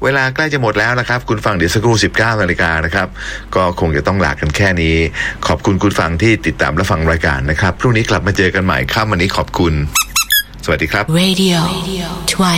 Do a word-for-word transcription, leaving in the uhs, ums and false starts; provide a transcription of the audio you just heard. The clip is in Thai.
เวลาใกล้จะหมดแล้วนะครับคุณฟังเดี๋ยวสักครู่ สิบเก้านาฬิกานะครับก็คงจะต้องลากันแค่นี้ขอบคุณคุณฟังที่ติดตามและฟังรายการนะครับพรุ่งนี้กลับมาเจอกันใหม่ค่ำวันนี้ขอบคุณสวัสดีครับ Radio